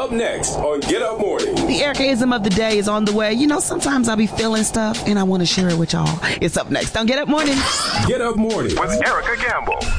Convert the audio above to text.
up next on Get Up Morning. The Ericaism of the day is on the way. You know, sometimes I'll be feeling stuff and I want to share it with y'all. It's up next on Get Up Morning. Get Up Morning with Erica Gamble.